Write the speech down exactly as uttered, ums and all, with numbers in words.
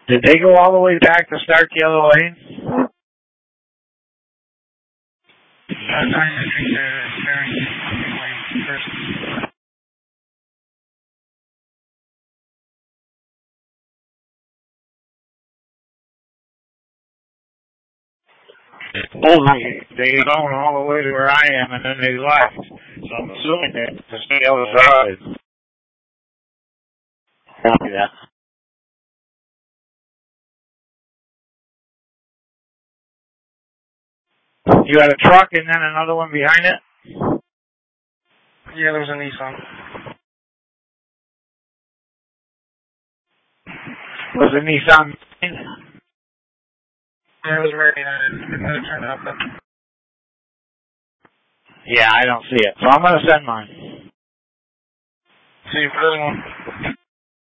Did they go all the way back to start the other lane? I think they're very first. Oh, they they going all the way to where I am, and then they left. So I'm assuming that to stay the other side. Copy that. You had a truck and then another one behind it? Yeah, there was a Nissan. Was it Nissan? Yeah, it was very nice. It turned out, but... Yeah, I don't see it. So I'm going to send mine. See you for this one.